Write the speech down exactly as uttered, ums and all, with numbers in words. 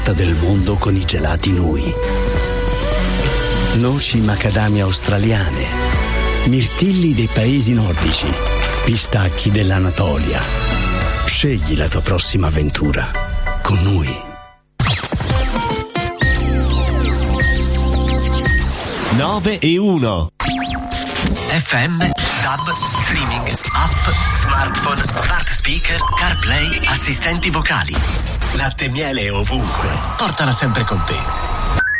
del mondo con i gelati Nui. Noci macadamia australiane, mirtilli dei paesi nordici, pistacchi dell'Anatolia. Scegli la tua prossima avventura con Nui. nove e uno F M, DAB, streaming, app, smartphone, smart speaker, CarPlay, assistenti vocali. Latte e miele ovunque. Portala sempre con te.